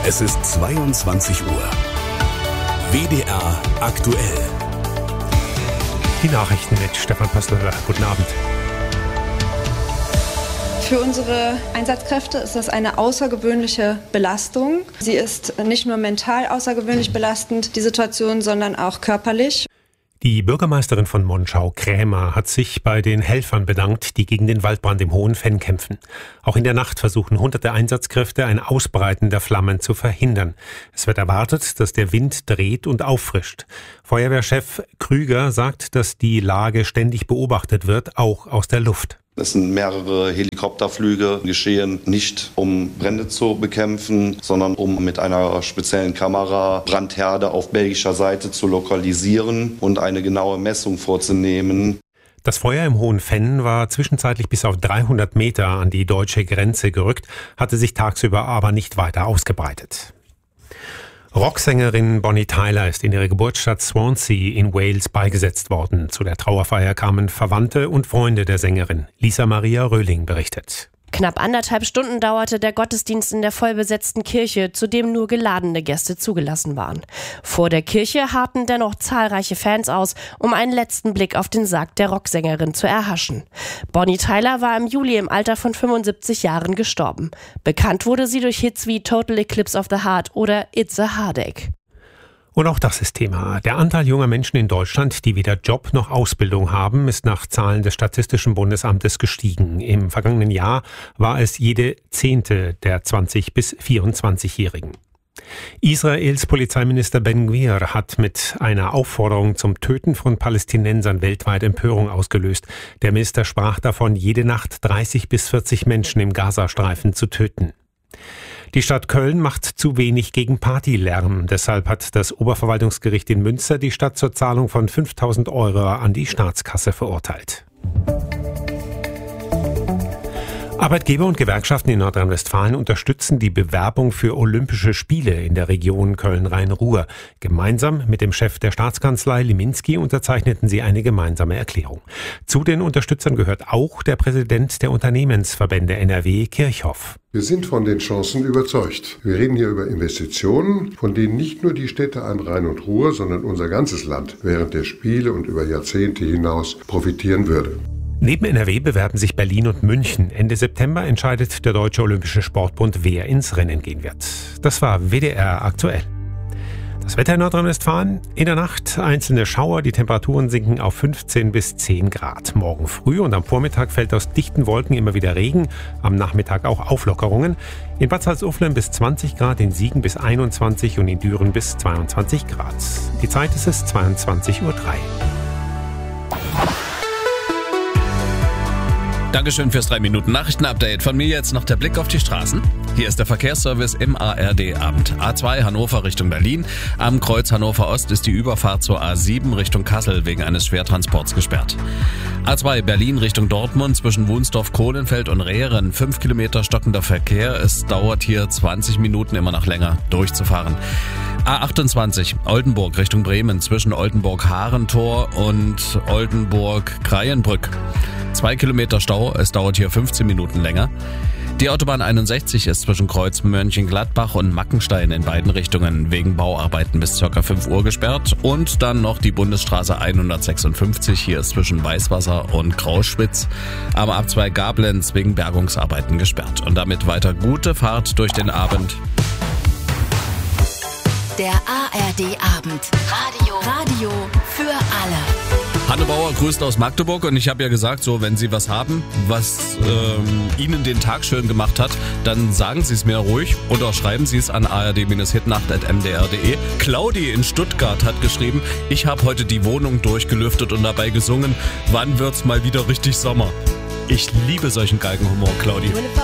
Es ist 22 Uhr. WDR aktuell. Die Nachrichten mit Stefan Pastörer. Guten Abend. Für unsere Einsatzkräfte ist das eine außergewöhnliche Belastung. Sie ist nicht nur mental außergewöhnlich belastend, die Situation, sondern auch körperlich. Die Bürgermeisterin von Monschau, Krämer, hat sich bei den Helfern bedankt, die gegen den Waldbrand im Hohen Venn kämpfen. Auch in der Nacht versuchen hunderte Einsatzkräfte, ein Ausbreiten der Flammen zu verhindern. Es wird erwartet, dass der Wind dreht und auffrischt. Feuerwehrchef Krüger sagt, dass die Lage ständig beobachtet wird, auch aus der Luft. Es sind mehrere Helikopterflüge geschehen, nicht um Brände zu bekämpfen, sondern um mit einer speziellen Kamera Brandherde auf belgischer Seite zu lokalisieren und eine genaue Messung vorzunehmen. Das Feuer im Hohen Venn war zwischenzeitlich bis auf 300 Meter an die deutsche Grenze gerückt, hatte sich tagsüber aber nicht weiter ausgebreitet. Rocksängerin Bonnie Tyler ist in ihrer Geburtsstadt Swansea in Wales beigesetzt worden. Zu der Trauerfeier kamen Verwandte und Freunde der Sängerin. Lisa Maria Röhling berichtet. Knapp 1,5 Stunden dauerte der Gottesdienst in der vollbesetzten Kirche, zu dem nur geladene Gäste zugelassen waren. Vor der Kirche harrten dennoch zahlreiche Fans aus, um einen letzten Blick auf den Sarg der Rocksängerin zu erhaschen. Bonnie Tyler war im Juli im Alter von 75 Jahren gestorben. Bekannt wurde sie durch Hits wie Total Eclipse of the Heart oder It's a Heartache. Und auch das ist Thema. Der Anteil junger Menschen in Deutschland, die weder Job noch Ausbildung haben, ist nach Zahlen des Statistischen Bundesamtes gestiegen. Im vergangenen Jahr war es jede 10. der 20- bis 24-Jährigen. Israels Polizeiminister Ben Gvir hat mit einer Aufforderung zum Töten von Palästinensern weltweit Empörung ausgelöst. Der Minister sprach davon, jede Nacht 30 bis 40 Menschen im Gazastreifen zu töten. Die Stadt Köln macht zu wenig gegen Partylärm. Deshalb hat das Oberverwaltungsgericht in Münster die Stadt zur Zahlung von 5.000 € an die Staatskasse verurteilt. Arbeitgeber und Gewerkschaften in Nordrhein-Westfalen unterstützen die Bewerbung für Olympische Spiele in der Region Köln-Rhein-Ruhr. Gemeinsam mit dem Chef der Staatskanzlei Liminski unterzeichneten sie eine gemeinsame Erklärung. Zu den Unterstützern gehört auch der Präsident der Unternehmensverbände NRW, Kirchhoff. Wir sind von den Chancen überzeugt. Wir reden hier über Investitionen, von denen nicht nur die Städte an Rhein und Ruhr, sondern unser ganzes Land während der Spiele und über Jahrzehnte hinaus profitieren würde. Neben NRW bewerben sich Berlin und München. Ende September entscheidet der Deutsche Olympische Sportbund, wer ins Rennen gehen wird. Das war WDR aktuell. Das Wetter in Nordrhein-Westfalen: in der Nacht einzelne Schauer, die Temperaturen sinken auf 15 bis 10 Grad. Morgen früh und am Vormittag fällt aus dichten Wolken immer wieder Regen, am Nachmittag auch Auflockerungen. In Bad Salzuflen bis 20 Grad, in Siegen bis 21 und in Düren bis 22 Grad. Die Zeit ist es 22:03 Uhr. Dankeschön fürs 3-Minuten-Nachrichten-Update. Von mir jetzt noch der Blick auf die Straßen. Hier ist der Verkehrsservice im ARD-Abend. A2 Hannover Richtung Berlin. Am Kreuz Hannover Ost ist die Überfahrt zur A7 Richtung Kassel wegen eines Schwertransports gesperrt. A2 Berlin Richtung Dortmund zwischen Wunsdorf, Kohlenfeld und Rehren. 5 Kilometer stockender Verkehr. Es dauert hier 20 Minuten immer noch länger durchzufahren. A28 Oldenburg Richtung Bremen zwischen Oldenburg-Harentor und Oldenburg-Kreienbrück. 2 Kilometer Stau, es dauert hier 15 Minuten länger. Die Autobahn 61 ist zwischen Kreuz Mönchengladbach und Mackenstein in beiden Richtungen wegen Bauarbeiten bis ca. 5 Uhr gesperrt. Und dann noch die Bundesstraße 156, hier ist zwischen Weißwasser und Grauschwitz am Abzweig Gablenz wegen Bergungsarbeiten gesperrt. Und damit weiter gute Fahrt durch den Abend. Der ARD-Abend. Radio für alle. Hanne Bauer grüßt aus Magdeburg und ich habe ja gesagt, so wenn Sie was haben, was Ihnen den Tag schön gemacht hat, dann sagen Sie es mir ruhig oder schreiben Sie es an ard-hitnacht@mdr.de. Claudi in Stuttgart hat geschrieben, ich habe heute die Wohnung durchgelüftet und dabei gesungen, wann wird's mal wieder richtig Sommer? Ich liebe solchen Galgenhumor, Claudi.